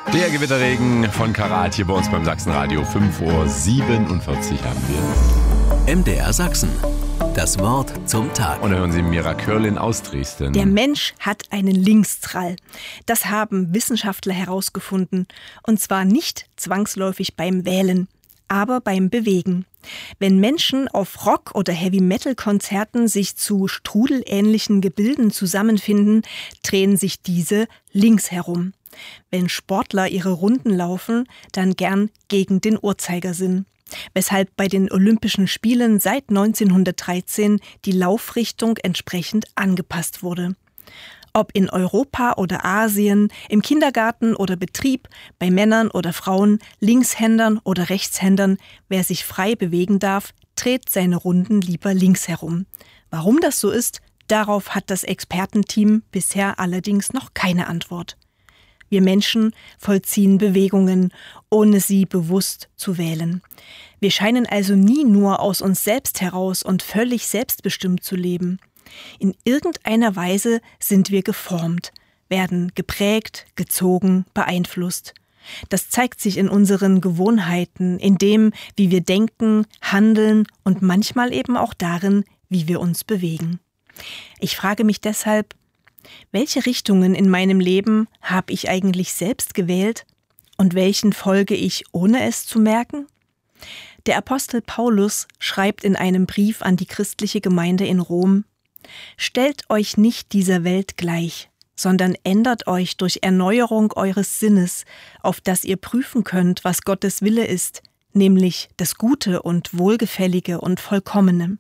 Der Gewitterregen von Karat hier bei uns beim Sachsenradio. 5:47 Uhr haben wir. MDR Sachsen. Das Wort zum Tag. Und da hören Sie Mira Körlin aus Dresden. Der Mensch hat einen Linkstrall. Das haben Wissenschaftler herausgefunden. Und zwar nicht zwangsläufig beim Wählen, aber beim Bewegen. Wenn Menschen auf Rock- oder Heavy-Metal-Konzerten sich zu strudelähnlichen Gebilden zusammenfinden, drehen sich diese links herum. Wenn Sportler ihre Runden laufen, dann gern gegen den Uhrzeigersinn. Weshalb bei den Olympischen Spielen seit 1913 die Laufrichtung entsprechend angepasst wurde. Ob in Europa oder Asien, im Kindergarten oder Betrieb, bei Männern oder Frauen, Linkshändern oder Rechtshändern, wer sich frei bewegen darf, dreht seine Runden lieber links herum. Warum das so ist, darauf hat das Expertenteam bisher allerdings noch keine Antwort. Wir Menschen vollziehen Bewegungen, ohne sie bewusst zu wählen. Wir scheinen also nie nur aus uns selbst heraus und völlig selbstbestimmt zu leben. In irgendeiner Weise sind wir geformt, werden geprägt, gezogen, beeinflusst. Das zeigt sich in unseren Gewohnheiten, in dem, wie wir denken, handeln und manchmal eben auch darin, wie wir uns bewegen. Ich frage mich deshalb, welche Richtungen in meinem Leben habe ich eigentlich selbst gewählt und welchen folge ich, ohne es zu merken? Der Apostel Paulus schreibt in einem Brief an die christliche Gemeinde in Rom: Stellt euch nicht dieser Welt gleich, sondern ändert euch durch Erneuerung eures Sinnes, auf dass ihr prüfen könnt, was Gottes Wille ist, nämlich das Gute und Wohlgefällige und Vollkommene.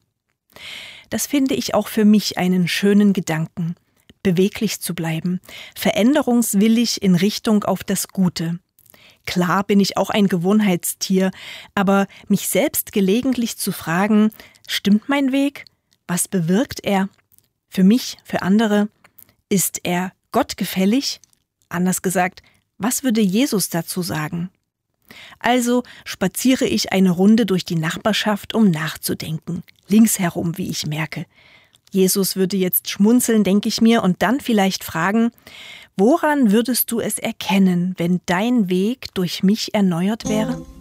Das finde ich auch für mich einen schönen Gedanken. Beweglich zu bleiben, veränderungswillig in Richtung auf das Gute. Klar bin ich auch ein Gewohnheitstier, aber mich selbst gelegentlich zu fragen, stimmt mein Weg? Was bewirkt er? Für mich, für andere? Ist er Gott gefällig? Anders gesagt, was würde Jesus dazu sagen? Also spaziere ich eine Runde durch die Nachbarschaft, um nachzudenken. Links herum, wie ich merke. Jesus würde jetzt schmunzeln, denke ich mir, und dann vielleicht fragen, woran würdest du es erkennen, wenn dein Weg durch mich erneuert wäre?